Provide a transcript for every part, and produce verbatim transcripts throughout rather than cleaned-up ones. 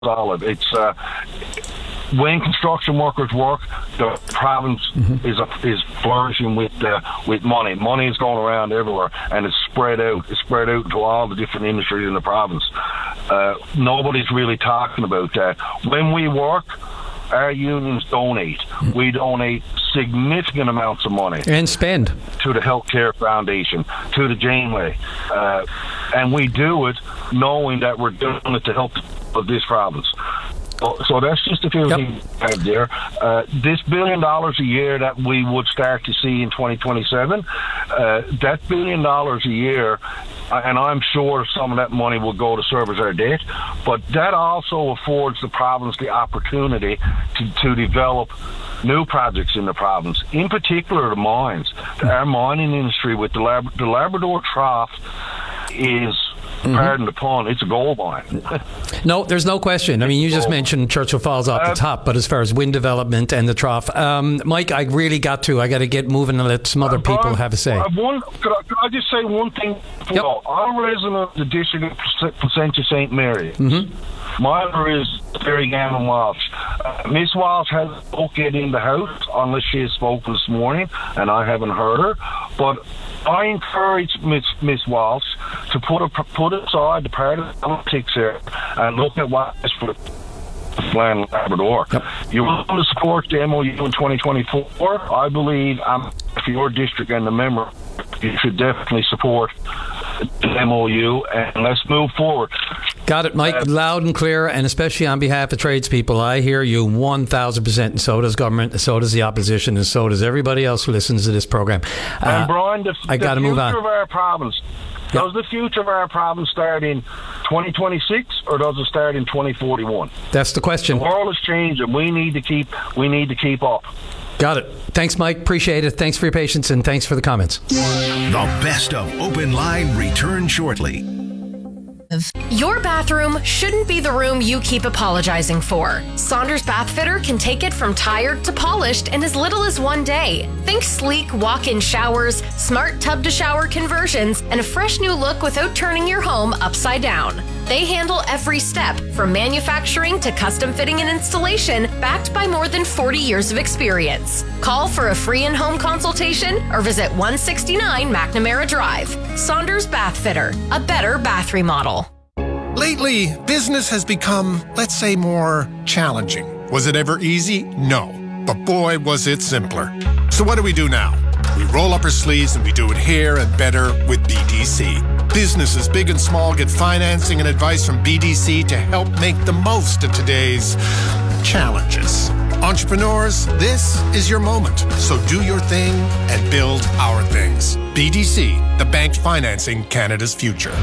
solid. It's uh, when construction workers work, the province mm-hmm. is a, is flourishing with uh, with money. Money is going around everywhere, and it's spread out. It's spread out to all the different industries in the province. Uh, nobody's really talking about that. When we work, our unions donate. Mm-hmm. We donate significant amounts of money and spend to the Healthcare Foundation, to the Janeway, uh, and we do it knowing that we're doing it to help of this province. So that's just a few yep. things out there. Uh, this billion dollars a year that we would start to see in twenty twenty-seven, uh, that billion dollars a year, and I'm sure some of that money will go to service our debt, but that also affords the province the opportunity to, to develop new projects in the province, in particular the mines. Our mining industry with the, Lab- the Labrador Trough is... Mm-hmm. Pardon the pun, it's a gold mine. No, there's no question. I mean, you just gold. mentioned Churchill Falls off uh, the top, but as far as wind development and the trough, um, Mike, I really got to. I got to get moving and let some other uh, people have a say. Uh, one, could, I, could I just say one thing? Yep. Well, I'm a resident of the district of Placentia Saint Mary. Mm-hmm. Mine is Terry Gammon Walsh. Uh, Miss Walsh hasn't spoken in the house unless she has spoken this morning, and I haven't heard her. But I encourage Miss Miss Walsh to put a, put aside the party politics here and look at what is for the land Labrador. Yep. You want to support the M O U in twenty twenty-four? I believe um, for your district and the member, you should definitely support the M O U, and let's move forward. Got it, Mike. Uh, Loud and clear, and especially on behalf of tradespeople, I hear you one thousand percent, and so does government, and so does the opposition, and so does everybody else who listens to this program. Uh, and Brian, the, I got to move on. The future of our province, yep. does the future of our province start in twenty twenty-six, or does it start in twenty forty-one? That's the question. The world has changed, and we need to keep, we need to keep up. Got it. Thanks, Mike. Appreciate it. Thanks for your patience, and thanks for the comments. The best of Open Line returns shortly. Your bathroom shouldn't be the room you keep apologizing for. Saunders Bath Fitter can take it from tired to polished in as little as one day. Think sleek walk-in showers, smart tub-to-shower conversions, and a fresh new look without turning your home upside down. They handle every step, from manufacturing to custom fitting and installation, backed by more than forty years of experience. Call for a free in-home consultation or visit one sixty-nine McNamara Drive. Saunders Bath Fitter, a better bath remodel. Lately, business has become, let's say, more challenging. Was it ever easy? No. But boy, was it simpler. So what do we do now? We roll up our sleeves and we do it here and better with B D C. Businesses big and small get financing and advice from B D C to help make the most of today's challenges. Entrepreneurs, this is your moment. So do your thing and build our things. B D C, the bank financing Canada's future.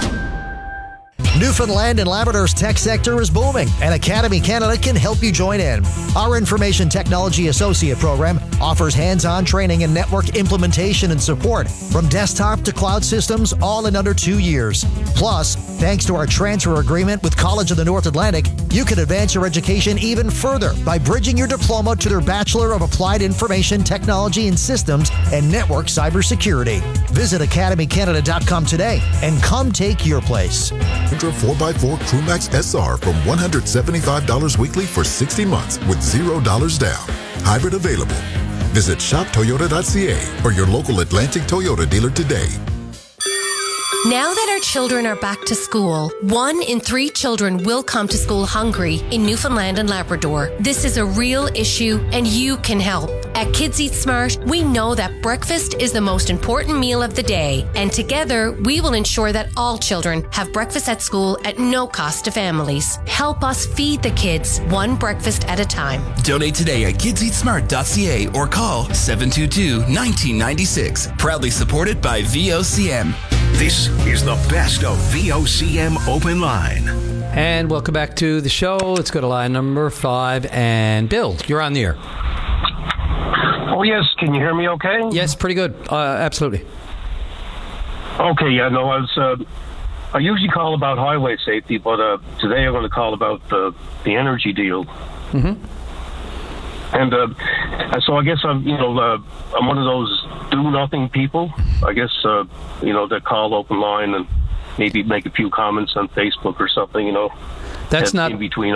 Newfoundland and Labrador's tech sector is booming, and Academy Canada can help you join in. Our Information Technology Associate program offers hands-on training and network implementation and support from desktop to cloud systems, all in under two years. Plus, thanks to our transfer agreement with College of the North Atlantic, you can advance your education even further by bridging your diploma to their Bachelor of Applied Information Technology and Systems and Network Cybersecurity. Visit academy canada dot com today and come take your place. four by four Crewmax S R from one hundred seventy-five dollars weekly for sixty months with zero dollars down. Hybrid available. Visit shop toyota dot c a or your local Atlantic Toyota dealer today. Now that our children are back to school, one in three children will come to school hungry in Newfoundland and Labrador. This is a real issue, and you can help. At Kids Eat Smart, we know that breakfast is the most important meal of the day, and together we will ensure that all children have breakfast at school at no cost to families. Help us feed the kids one breakfast at a time. Donate today at kids eat smart dot c a or call seven two two, one nine nine six. Proudly supported by V O C M. This is the best of V O C M Open Line. And welcome back to the show. Let's go to line number five. And Bill, you're on the air. Oh, yes. Can you hear me okay? Yes, pretty good. Uh, absolutely. Okay, yeah, no, I was... Uh, I usually call about highway safety, but uh, today I'm going to call about the, the energy deal. Mm-hmm. And uh, so I guess I'm, you know, uh, I'm one of those do-nothing people, I guess, uh, you know, that call open line and maybe make a few comments on Facebook or something, you know. That's not in between